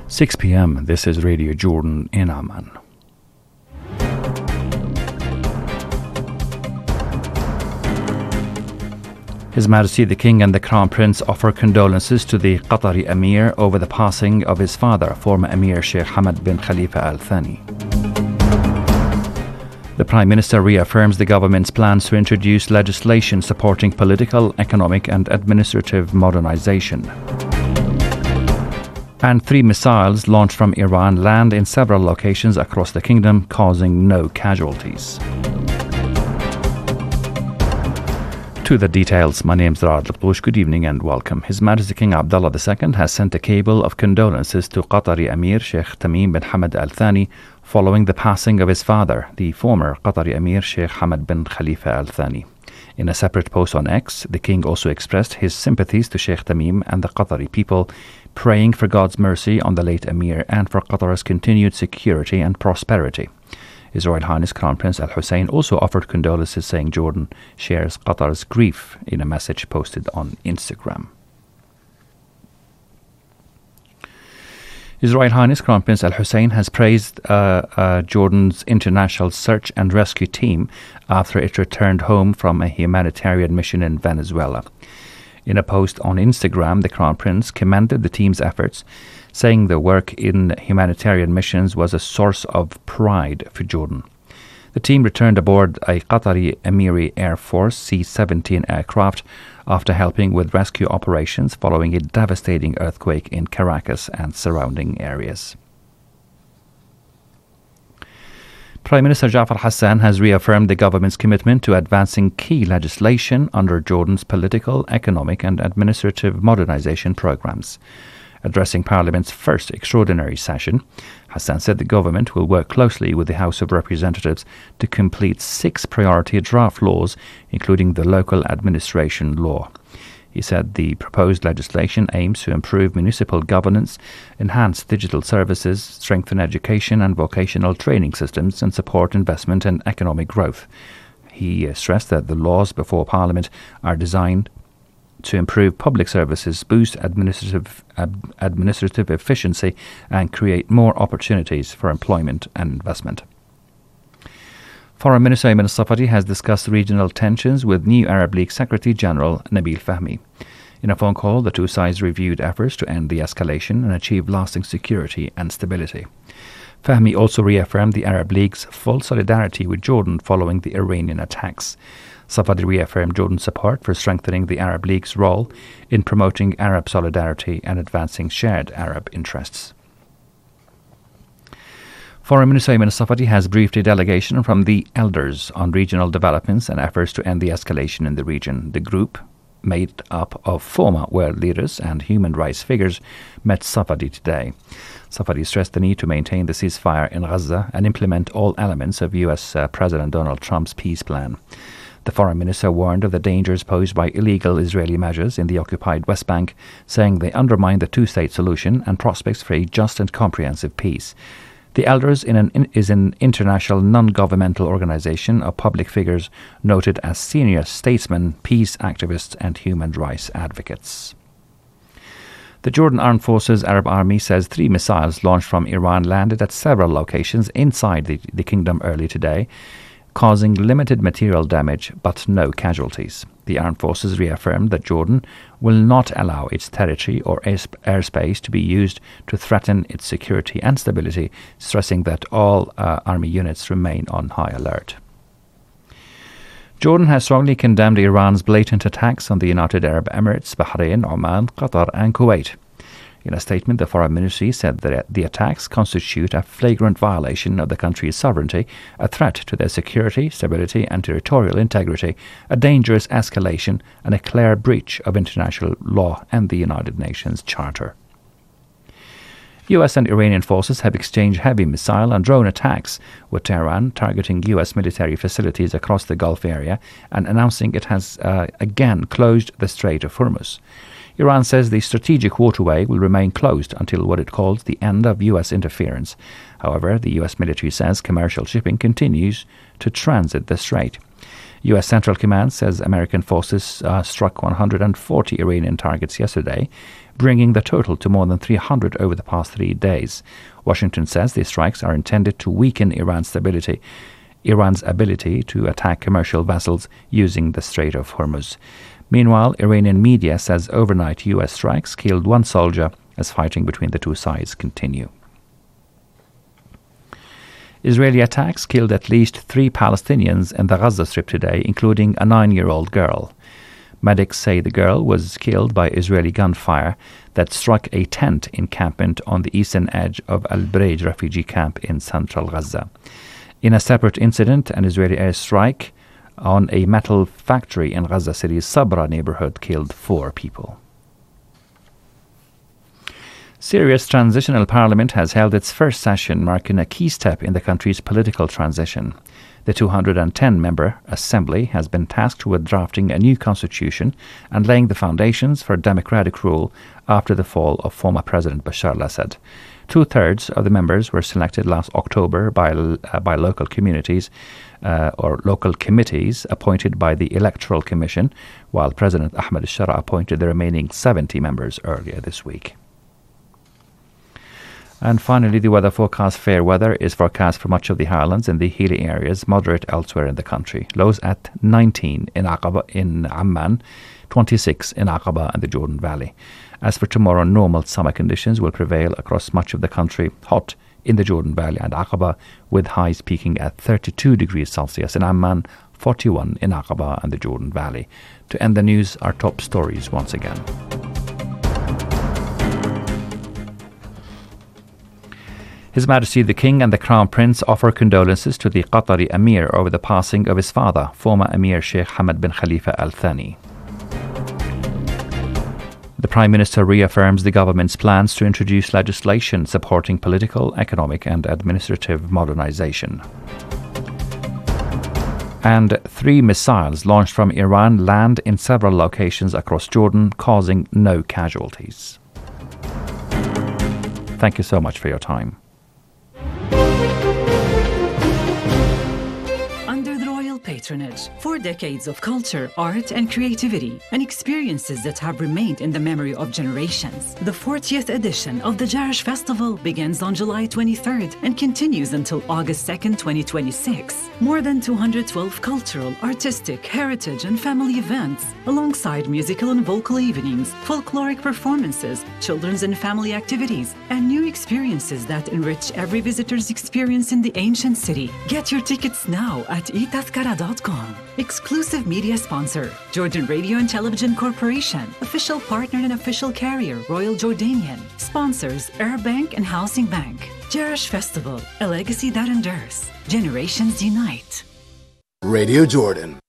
6 p.m. This is Radio Jordan in Amman. His Majesty the King and the Crown Prince offer condolences to the Qatari Emir over the passing of his father, former Emir Sheikh Hamad bin Khalifa Al Thani. The Prime Minister reaffirms the government's plans to introduce legislation supporting political, economic and administrative modernization. And 3 missiles launched from Iran land in several locations across the kingdom, causing no casualties. To the details, my name is Rad Al-Qoush. Good evening and welcome. His Majesty King Abdullah II has sent a cable of condolences to Qatari Emir Sheikh Tamim bin Hamad Al Thani following the passing of his father, the former Qatari Emir Sheikh Hamad bin Khalifa Al Thani. In a separate post on X, the King also expressed his sympathies to Sheikh Tamim and the Qatari people, praying for God's mercy on the late Emir and for Qatar's continued security and prosperity. His Royal Highness Crown Prince Al Hussein also offered condolences, saying Jordan shares Qatar's grief in a message posted on Instagram. His Royal Highness Crown Prince Al Hussein has praised Jordan's international search and rescue team after it returned home from a humanitarian mission in Venezuela. In a post on Instagram, the Crown Prince commended the team's efforts, saying the work in humanitarian missions was a source of pride for Jordan. The team returned aboard a Qatari Emiri Air Force C-17 aircraft after helping with rescue operations following a devastating earthquake in Caracas and surrounding areas. Prime Minister Jafar Hassan has reaffirmed the government's commitment to advancing key legislation under Jordan's political, economic and administrative modernization programs. Addressing Parliament's first extraordinary session, Hassan said the government will work closely with the House of Representatives to complete 6 priority draft laws, including the local administration law. He said the proposed legislation aims to improve municipal governance, enhance digital services, strengthen education and vocational training systems, and support investment and economic growth. He stressed that the laws before Parliament are designed to improve public services, boost administrative efficiency, and create more opportunities for employment and investment. Foreign Minister Ayman Al-Safadi has discussed regional tensions with new Arab League Secretary General Nabil Fahmy. In a phone call, the two sides reviewed efforts to end the escalation and achieve lasting security and stability. Fahmy also reaffirmed the Arab League's full solidarity with Jordan following the Iranian attacks. Safadi reaffirmed Jordan's support for strengthening the Arab League's role in promoting Arab solidarity and advancing shared Arab interests. Foreign Minister Ayman Al-Safadi has briefed a delegation from the Elders on regional developments and efforts to end the escalation in the region. The group, made up of former world leaders and human rights figures, met Safadi today. Safadi stressed the need to maintain the ceasefire in Gaza and implement all elements of U.S. President Donald Trump's peace plan. The foreign minister warned of the dangers posed by illegal Israeli measures in the occupied West Bank, saying they undermine the two-state solution and prospects for a just and comprehensive peace. The Elders is an international non-governmental organization of public figures noted as senior statesmen, peace activists and human rights advocates. The Jordan Armed Forces Arab Army says 3 missiles launched from Iran landed at several locations inside the kingdom early today, causing limited material damage but no casualties. The armed forces reaffirmed that Jordan will not allow its territory or airspace to be used to threaten its security and stability, stressing that all army units remain on high alert. Jordan has strongly condemned Iran's blatant attacks on the United Arab Emirates, Bahrain, Oman, Qatar and Kuwait. In a statement, the Foreign Ministry said that the attacks constitute a flagrant violation of the country's sovereignty, a threat to their security, stability and territorial integrity, a dangerous escalation and a clear breach of international law and the United Nations Charter. U.S. and Iranian forces have exchanged heavy missile and drone attacks, with Tehran targeting U.S. military facilities across the Gulf area and announcing it has again closed the Strait of Hormuz. Iran says the strategic waterway will remain closed until what it calls the end of U.S. interference. However, the U.S. military says commercial shipping continues to transit the strait. U.S. Central Command says American forces struck 140 Iranian targets yesterday, bringing the total to more than 300 over the past 3 days. Washington says these strikes are intended to weaken Iran's ability to attack commercial vessels using the Strait of Hormuz. Meanwhile, Iranian media says overnight U.S. strikes killed 1 soldier as fighting between the two sides continue. Israeli attacks killed at least 3 Palestinians in the Gaza Strip today, including a 9-year-old girl. Medics say the girl was killed by Israeli gunfire that struck a tent encampment on the eastern edge of Al-Breij refugee camp in central Gaza. In a separate incident, an Israeli airstrike on a metal factory in Gaza City's Sabra neighborhood killed 4 people. Syria's transitional parliament has held its first session, marking a key step in the country's political transition. The 210-member assembly has been tasked with drafting a new constitution and laying the foundations for democratic rule after the fall of former President Bashar al-Assad. 2/3 of the members were selected last October by local communities or local committees appointed by the Electoral Commission, while President Ahmed al-Shara appointed the remaining 70 members earlier this week. And finally, the weather forecast. Fair weather is forecast for much of the highlands and the hilly areas, moderate elsewhere in the country. Lows at 19 in Aqaba in Amman, 26 in Aqaba and the Jordan Valley. As for tomorrow, normal summer conditions will prevail across much of the country. Hot in the Jordan Valley and Aqaba, with highs peaking at 32 degrees Celsius in Amman, 41 in Aqaba and the Jordan Valley. To end the news, our top stories once again. His Majesty the King and the Crown Prince offer condolences to the Qatari Emir over the passing of his father, former Emir Sheikh Hamad bin Khalifa Al Thani. The Prime Minister reaffirms the government's plans to introduce legislation supporting political, economic and administrative modernization. And 3 missiles launched from Iran land in several locations across Jordan, causing no casualties. Thank you so much for your time. Patronage, 4 decades of culture, art, and creativity, and experiences that have remained in the memory of generations. The 40th edition of the Jarash Festival begins on July 23rd and continues until August 2nd, 2026. More than 212 cultural, artistic, heritage, and family events, alongside musical and vocal evenings, folkloric performances, children's and family activities, and new experiences that enrich every visitor's experience in the ancient city. Get your tickets now at etazkara.com. Exclusive media sponsor, Jordan Radio and Television Corporation. Official partner and official carrier, Royal Jordanian. Sponsors, Arab Bank and Housing Bank. Jarash Festival, a legacy that endures. Generations unite. Radio Jordan.